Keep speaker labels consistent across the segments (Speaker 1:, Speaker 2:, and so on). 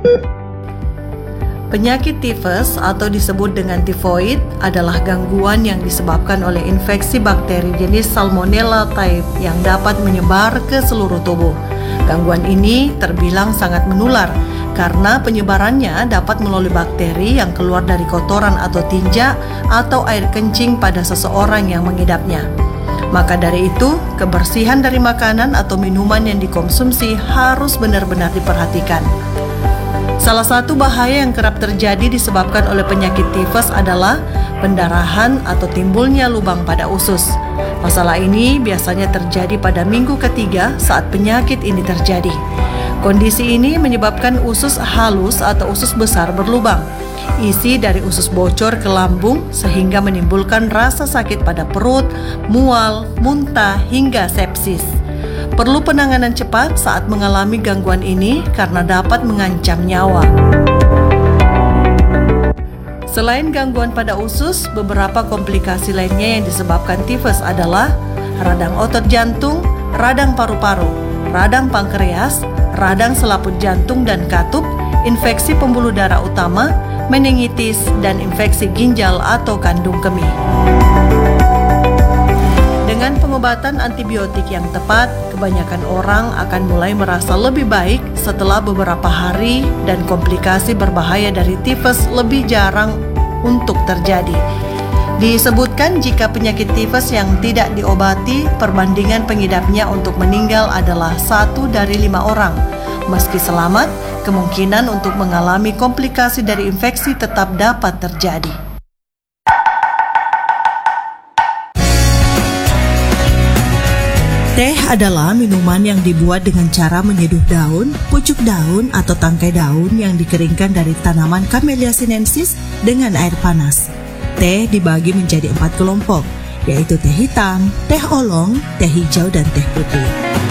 Speaker 1: Penyakit tifus atau disebut dengan tifoid adalah gangguan yang disebabkan oleh infeksi bakteri jenis Salmonella type yang dapat menyebar ke seluruh tubuh. Gangguan ini terbilang sangat menular karena penyebarannya dapat melalui bakteri yang keluar dari kotoran atau tinja atau air kencing pada seseorang yang mengidapnya. Maka dari itu, kebersihan dari makanan atau minuman yang dikonsumsi harus benar-benar diperhatikan. Salah satu bahaya yang kerap terjadi disebabkan oleh penyakit tifus adalah pendarahan atau timbulnya lubang pada usus. Masalah ini biasanya terjadi pada minggu ketiga saat penyakit ini terjadi. Kondisi ini menyebabkan usus halus atau usus besar berlubang. Isi dari usus bocor ke lambung sehingga menimbulkan rasa sakit pada perut, mual, muntah, hingga sepsis. Perlu penanganan cepat saat mengalami gangguan ini karena dapat mengancam nyawa. Selain gangguan pada usus, beberapa komplikasi lainnya yang disebabkan tifus adalah radang otot jantung, radang paru-paru, radang pankreas, radang selaput jantung dan katup, infeksi pembuluh darah utama, meningitis, dan infeksi ginjal atau kandung kemih. Dengan pengobatan antibiotik yang tepat, kebanyakan orang akan mulai merasa lebih baik setelah beberapa hari dan komplikasi berbahaya dari tifus lebih jarang untuk terjadi. Disebutkan jika penyakit tifus yang tidak diobati, perbandingan pengidapnya untuk meninggal adalah 1 dari 5 orang. Meski selamat, kemungkinan untuk mengalami komplikasi dari infeksi tetap dapat terjadi. Teh adalah minuman yang dibuat dengan cara menyeduh daun, pucuk daun atau tangkai daun yang dikeringkan dari tanaman Camellia sinensis dengan air panas. Teh dibagi menjadi 4 kelompok, yaitu teh hitam, teh oolong, teh hijau, dan teh putih.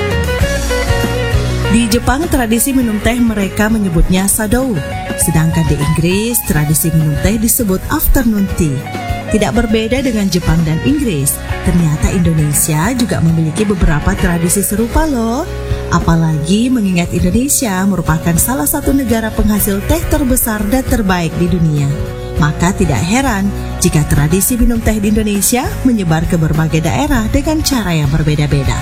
Speaker 1: Di Jepang, tradisi minum teh mereka menyebutnya sadou, sedangkan di Inggris, tradisi minum teh disebut afternoon tea. Tidak berbeda dengan Jepang dan Inggris, ternyata Indonesia juga memiliki beberapa tradisi serupa loh. Apalagi mengingat Indonesia merupakan salah satu negara penghasil teh terbesar dan terbaik di dunia. Maka tidak heran jika tradisi minum teh di Indonesia menyebar ke berbagai daerah dengan cara yang berbeda-beda.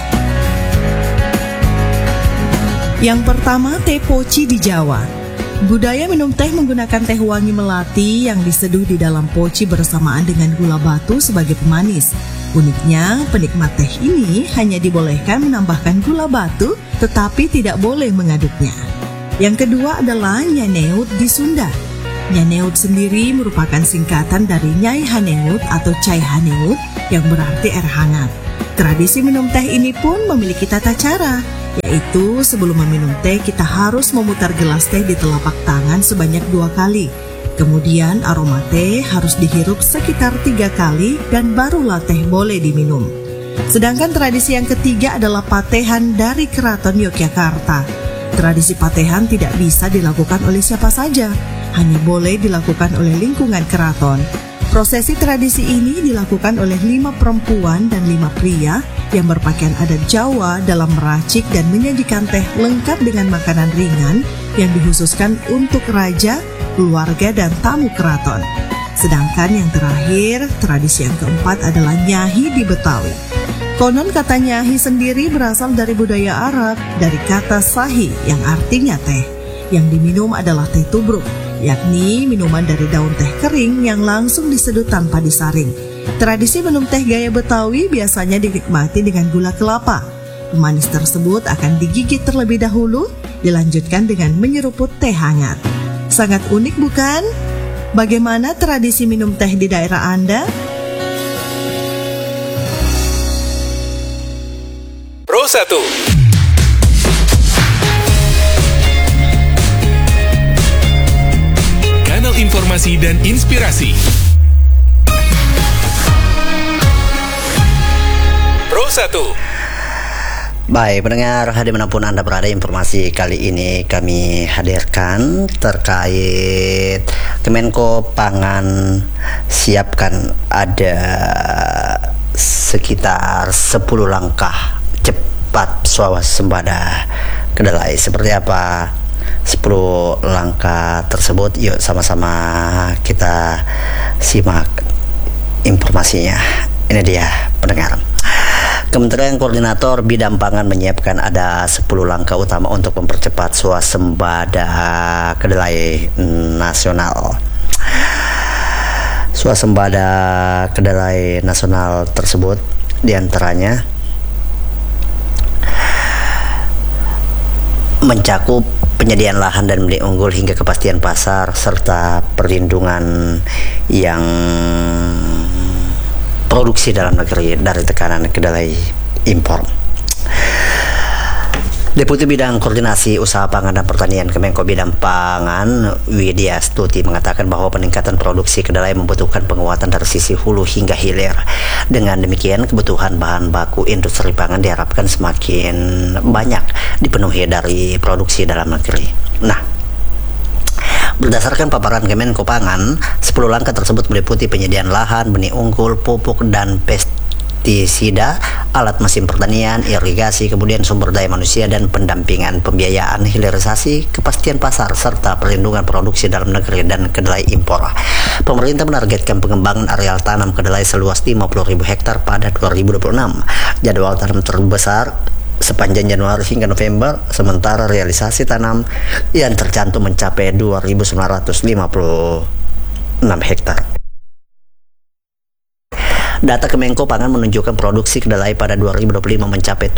Speaker 1: Yang pertama, teh poci di Jawa. Budaya minum teh menggunakan teh wangi melati yang diseduh di dalam poci bersamaan dengan gula batu sebagai pemanis. Uniknya, penikmat teh ini hanya dibolehkan menambahkan gula batu, tetapi tidak boleh mengaduknya. Yang kedua adalah nyaneut di Sunda. Nyaneut sendiri merupakan singkatan dari Nyai Haneut atau Cai Haneut yang berarti air hangat. Tradisi minum teh ini pun memiliki tata cara, yaitu sebelum meminum teh kita harus memutar gelas teh di telapak tangan sebanyak 2 kali. Kemudian aroma teh harus dihirup sekitar 3 kali dan barulah teh boleh diminum. Sedangkan tradisi yang ketiga adalah patehan dari Keraton Yogyakarta. Tradisi patehan tidak bisa dilakukan oleh siapa saja, hanya boleh dilakukan oleh lingkungan keraton. Prosesi tradisi ini dilakukan oleh 5 perempuan dan 5 pria yang berpakaian adat Jawa dalam meracik dan menyajikan teh lengkap dengan makanan ringan yang dikhususkan untuk raja, keluarga, dan tamu keraton. Sedangkan yang terakhir, tradisi yang keempat adalah nyahi di Betawi. Konon kata nyahi sendiri berasal dari budaya Arab, dari kata sahi yang artinya teh. Yang diminum adalah teh tubruk, yakni minuman dari daun teh kering yang langsung diseduh tanpa disaring. Tradisi minum teh gaya Betawi biasanya dinikmati dengan gula kelapa. Pemanis tersebut akan digigit terlebih dahulu, dilanjutkan dengan menyeruput teh hangat. Sangat unik bukan? Bagaimana tradisi minum teh di daerah Anda?
Speaker 2: Pro 1 Informasi dan inspirasi. Pro 1.
Speaker 3: Baik, pendengar dimanapun Anda berada, informasi kali ini kami hadirkan terkait Kemenko Pangan siapkan ada sekitar 10 langkah cepat swasembada kedelai. Seperti apa 10 langkah tersebut. Yuk sama-sama kita simak informasinya. Ini dia pendengar. Kementerian Koordinator Bidang Pangan menyiapkan ada 10 langkah utama untuk mempercepat swasembada kedelai nasional. Swasembada kedelai nasional tersebut diantaranya mencakup penyediaan lahan dan benih unggul hingga kepastian pasar serta perlindungan yang produksi dalam negeri dari tekanan kedelai impor. Deputi Bidang Koordinasi Usaha Pangan dan Pertanian Kemenko Bidang Pangan Widya Stuti mengatakan bahwa peningkatan produksi kedelai membutuhkan penguatan dari sisi hulu hingga hilir. Dengan demikian, kebutuhan bahan baku industri pangan diharapkan semakin banyak dipenuhi dari produksi dalam negeri. Nah, berdasarkan paparan Kemenko Pangan, 10 langkah tersebut meliputi penyediaan lahan, benih unggul, pupuk dan pestisida, alat mesin pertanian, irigasi, kemudian sumber daya manusia dan pendampingan, pembiayaan, hilirisasi, kepastian pasar, serta perlindungan produksi dalam negeri dan kedelai impor. Pemerintah menargetkan pengembangan areal tanam kedelai seluas 50.000 hektar pada 2026. Jadwal tanam terbesar sepanjang Januari hingga November, sementara realisasi tanam yang tercantum mencapai 2.956 hektar. Data Kemenko Pangan menunjukkan produksi kedelai pada 2025 mencapai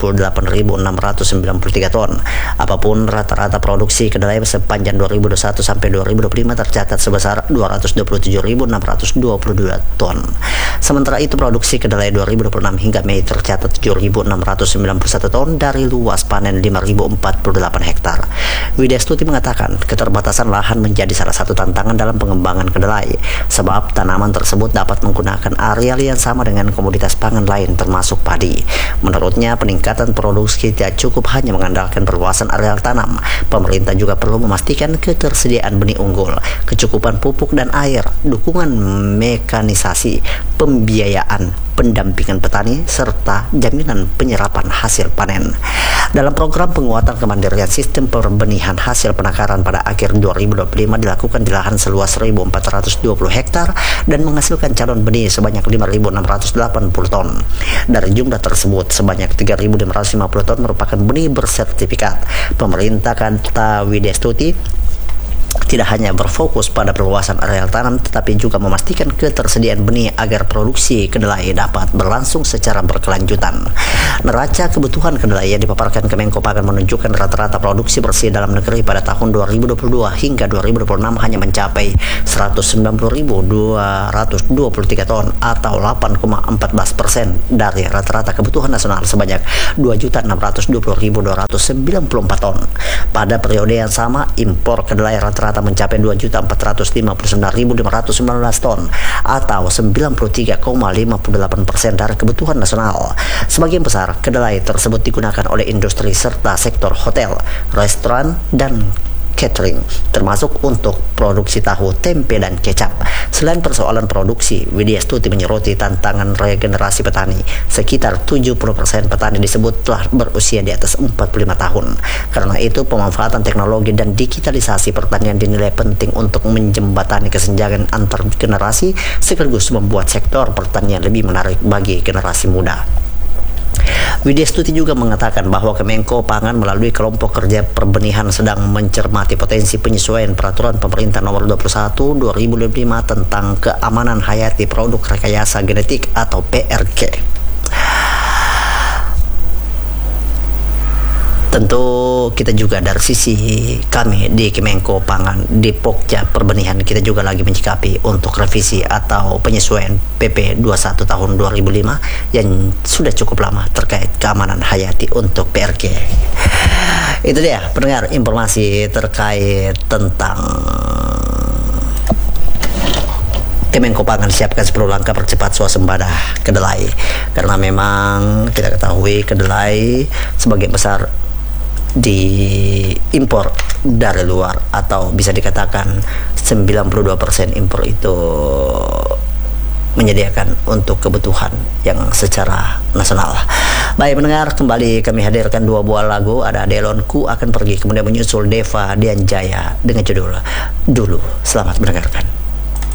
Speaker 3: 78.693 ton. Apapun rata-rata produksi kedelai sepanjang 2021 sampai 2025 tercatat sebesar 227.622 ton. Sementara itu produksi kedelai 2026 hingga Mei tercatat 7.691 ton dari luas panen 5.048 hektar. Widya Stuti mengatakan keterbatasan lahan menjadi salah satu tantangan dalam pengembangan kedelai, sebab tanaman tersebut dapat menggunakan area yang sama dengan komoditas pangan lain termasuk padi. Menurutnya, peningkatan produksi tidak cukup hanya mengandalkan perluasan areal tanam. Pemerintah juga perlu memastikan ketersediaan benih unggul, kecukupan pupuk dan air, dukungan mekanisasi, pembiayaan, pendampingan petani, serta jaminan penyerapan hasil panen. Dalam program penguatan kemandirian sistem perbenihan hasil penakaran pada akhir 2025 dilakukan di lahan seluas 1.420 hektar dan menghasilkan calon benih sebanyak 5.680 ton. Dari jumlah tersebut, sebanyak 3.550 ton merupakan benih bersertifikat. Pemerintah, kata Widya Stuti, tidak hanya berfokus pada perluasan areal tanam, tetapi juga memastikan ketersediaan benih agar produksi kedelai dapat berlangsung secara berkelanjutan. Neraca kebutuhan kedelai yang dipaparkan Kemenko Pangan menunjukkan rata-rata produksi bersih dalam negeri pada tahun 2022 hingga 2026 hanya mencapai 190.223 ton atau 8,14% dari rata-rata kebutuhan nasional sebanyak 2.620.294 ton. Pada periode yang sama, impor kedelai rata-rata mencapai 2.459.519 ton atau 93,58% dari kebutuhan nasional. Sebagian besar kedelai tersebut digunakan oleh industri serta sektor hotel, restoran, dan catering, termasuk untuk produksi tahu, tempe, dan kecap. Selain persoalan produksi, Widya Stuti menyoroti tantangan regenerasi petani. Sekitar 70% petani disebut telah berusia di atas 45 tahun. Karena itu, pemanfaatan teknologi dan digitalisasi pertanian dinilai penting untuk menjembatani kesenjangan antar generasi sekaligus membuat sektor pertanian lebih menarik bagi generasi muda. Widya Stuti juga mengatakan bahwa Kemenko Pangan melalui kelompok kerja perbenihan sedang mencermati potensi penyesuaian peraturan pemerintah nomor 21 2025 tentang keamanan hayati produk rekayasa genetik atau PRG. Tentu kita juga dari sisi kami di Kemenko Pangan, di Pokja Perbenihan, kita juga lagi menyikapi untuk revisi atau penyesuaian PP 21 tahun 2005 yang sudah cukup lama terkait keamanan hayati untuk PRG. Itu dia pendengar informasi terkait tentang Kemenko Pangan siapkan 10 langkah percepat swasembada kedelai. Karena memang kita ketahui kedelai sebagian besar diimpor dari luar, atau bisa dikatakan 92% impor itu menyediakan untuk kebutuhan yang secara nasional. Baik mendengar, kembali kami hadirkan dua buah lagu. Ada Delonku akan pergi, kemudian menyusul Deva Dianjaya dengan judul Dulu. Selamat mendengarkan.